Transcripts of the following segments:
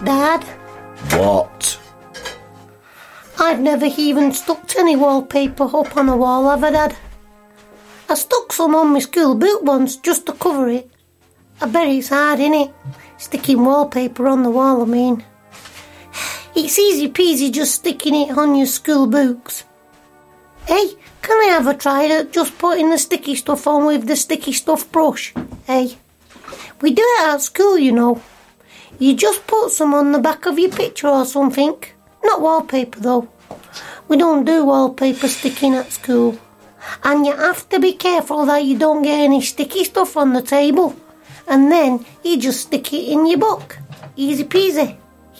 Dad? What? I've never even stuck any wallpaper up on a wall, have I, Dad? I stuck some on my school boot once, just to cover it. I bet it's hard, innit? Sticking wallpaper on the wall, I mean. It's easy peasy just sticking it on your school boots. Hey, can I have a try at just putting the sticky stuff on with the sticky stuff brush? Hey, we do it at school, you know. You just put some on the back of your picture or something. Not wallpaper, though. We don't do wallpaper sticking at school. And you have to be careful that you don't get any sticky stuff on the table. And then you just stick it in your book. Easy peasy.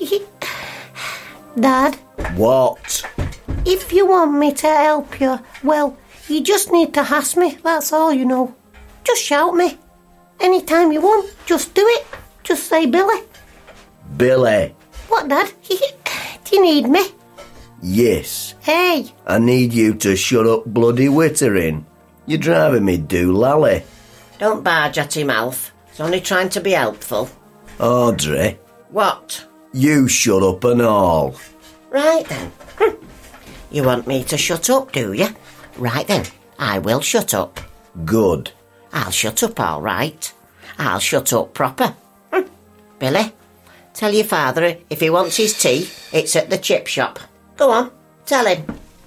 Dad? What? If you want me to help you, well, you just need to ask me, that's all, you know. Just shout me. Anytime you want, just do it. Just say Billy. Billy. What, Dad? Do you need me? Yes. Hey. I need you to shut up bloody wittering. You're driving me doolally. Don't barge at him, Alf. He's only trying to be helpful. Audrey. What? You shut up and all. Right then. You want me to shut up, do you? Right then, I will shut up. Good. I'll shut up, all right. I'll shut up proper. Billy, tell your father if he wants his tea, it's at the chip shop. Go on, tell him.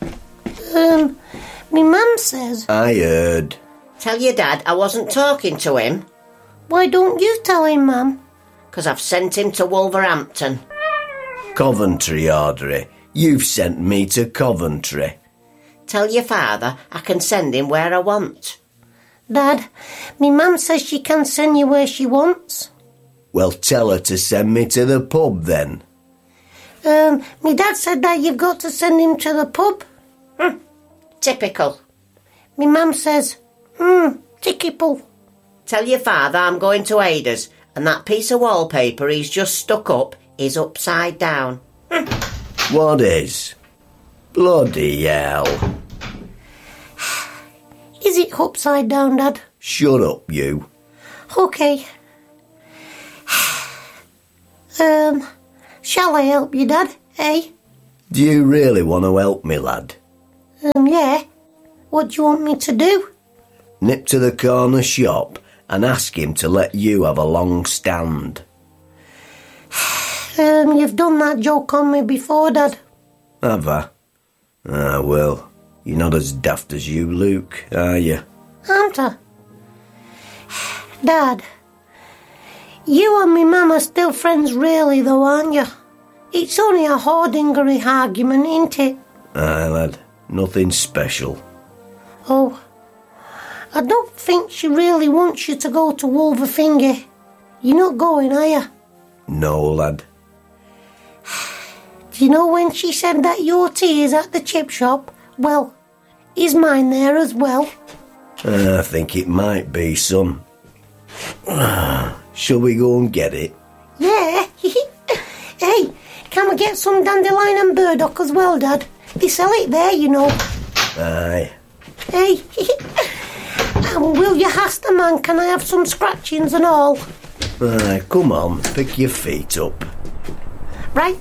My mum says... I heard. Tell your dad I wasn't talking to him. Why don't you tell him, Mum? 'Cause I've sent him to Wolverhampton. Coventry, Audrey. You've sent me to Coventry. Tell your father I can send him where I want. Dad, my mum says she can send you where she wants. Well, tell her to send me to the pub, then. My dad said that you've got to send him to the pub. Typical. My mum says, typical. Tell your father I'm going to Ada's, and that piece of wallpaper he's just stuck up is upside down. What is? Bloody hell. Is it upside down, Dad? Shut up, you. OK. Shall I help you, Dad, eh? Do you really want to help me, lad? Yeah. What do you want me to do? Nip to the corner shop and ask him to let you have a long stand. You've done that joke on me before, Dad. Have I? Ah, well, you're not as daft as you, Luke, are you? Aren't I? Dad, you and me mum are still friends really, though, aren't you? It's only a Hordingery argument, ain't it? Aye, lad, nothing special. Oh, I don't think she really wants you to go to Wolverfinger. You're not going, are you? No, lad. Do you know when she said that your tea is at the chip shop? Well, is mine there as well? I think it might be, son. Shall we go and get it? Yeah. Hey, can we get some dandelion and burdock as well, Dad? They sell it there, you know. Aye. Hey, will you ask the man, can I have some scratchings and all? Aye, come on, pick your feet up. Right.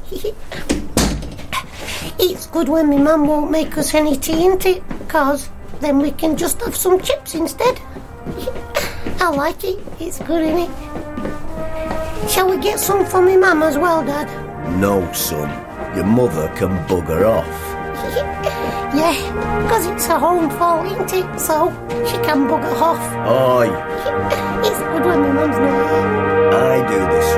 It's good when my mum won't make us any tea, ain't it? 'Cause then we can just have some chips instead. I like it. It's good, innit? Shall we get some for my mum as well, Dad? No, son. Your mother can bugger off. Yeah, 'cause it's her own fault, ain't it? So she can bugger off. Oi. It's good when my mum's not here. I do the